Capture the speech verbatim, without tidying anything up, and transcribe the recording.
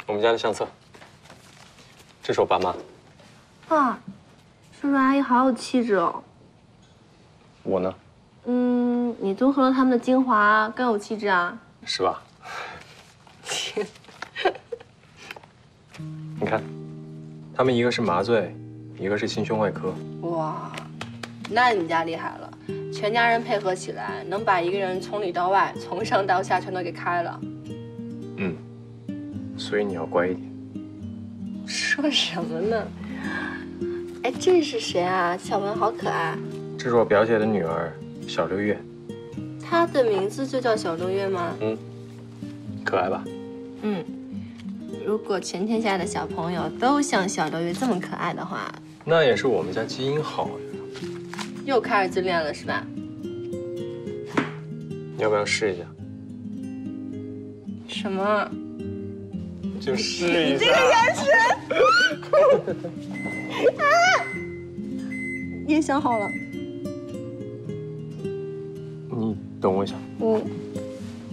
我们家的相册，这是我爸妈。 啊，叔叔阿姨好有气质哦。 我呢？ 嗯，你综合了他们的精华，更有气质啊。 是吧？你看，他们一个是麻醉，一个是心胸外科。 哇，那你们家厉害了，全家人配合起来，能把一个人从里到外、从上到下全都给开了。 嗯，所以你要乖一点。 说什么呢？哎，这是谁啊？小文好可爱。 这是我表姐的女儿小六月。 她的名字就叫小六月吗？ 嗯，可爱吧？ 嗯。如果全天下的小朋友都像小六月这么可爱的话， 那也是我们家基因好呀。 又开始自恋了是吧？ 你要不要试一下？ 什么？ 就试一下。 你这个眼神！啊！你也想好了？ 你等我一下。 嗯。